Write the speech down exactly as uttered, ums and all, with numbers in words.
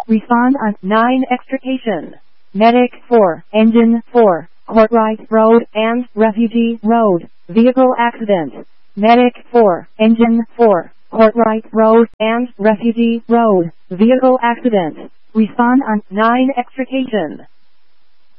Respond on nine extrication. Medic four, Engine four, Courtright Road and Refugee Road, vehicle accident. Medic four, Engine four, Courtright Road and Refugee Road, vehicle accident. Respond on nine extrication.